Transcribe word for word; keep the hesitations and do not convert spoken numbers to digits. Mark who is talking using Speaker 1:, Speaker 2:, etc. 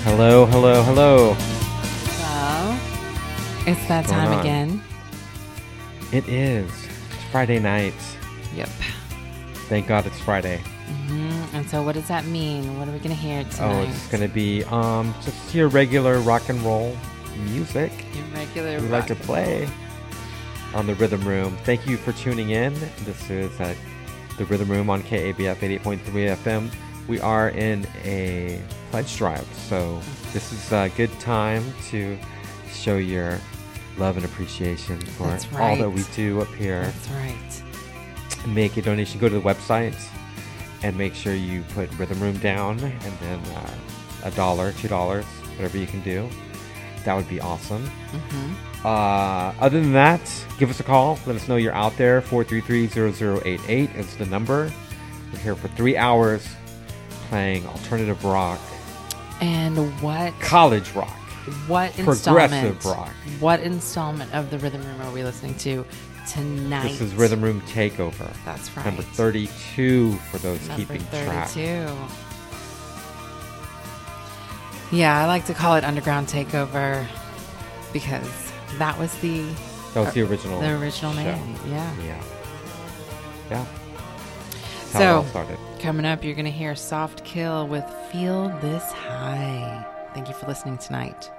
Speaker 1: Hello, hello, hello.
Speaker 2: Well, it's that
Speaker 1: What's going
Speaker 2: time
Speaker 1: on?
Speaker 2: again.
Speaker 1: It is. It's Friday night.
Speaker 2: Yep.
Speaker 1: Thank God it's Friday.
Speaker 2: hmm And so what does that mean? What are we going to hear tonight?
Speaker 1: Oh, it's going to be um just your regular rock and roll music
Speaker 2: Your regular
Speaker 1: we like to
Speaker 2: rock and
Speaker 1: play
Speaker 2: roll.
Speaker 1: on the Rhythm Room. Thank you for tuning in. This is uh, the Rhythm Room on K A B F eighty-eight point three F M. We are in a pledge drive, so this is a good time to show your love and appreciation for
Speaker 2: That's
Speaker 1: all that
Speaker 2: right.
Speaker 1: we do up here.
Speaker 2: That's right.
Speaker 1: Make a donation. Go to the website and make sure you put Rhythm Room down, and then uh, a dollar, two dollars, whatever you can do. That would be awesome.
Speaker 2: hmm
Speaker 1: Uh, other than that, give us a call. Let us know you're out there. four three three, zero zero eight eight is the number. We're here for three hours playing alternative rock,
Speaker 2: And what
Speaker 1: college rock,
Speaker 2: what
Speaker 1: progressive
Speaker 2: installment?
Speaker 1: rock.
Speaker 2: What installment of the Rhythm Room are we listening to tonight?
Speaker 1: This is Rhythm Room Takeover.
Speaker 2: That's right.
Speaker 1: Number thirty-two for those
Speaker 2: Number
Speaker 1: keeping track.
Speaker 2: thirty-two. Yeah, I like to call it Underground Takeover because that was the
Speaker 1: That was the original.
Speaker 2: the original
Speaker 1: show.
Speaker 2: name. Yeah.
Speaker 1: Yeah. Yeah. That's how it
Speaker 2: So,
Speaker 1: all started.
Speaker 2: coming up, you're going to hear Soft Kill with Feel This High. Thank you for listening tonight.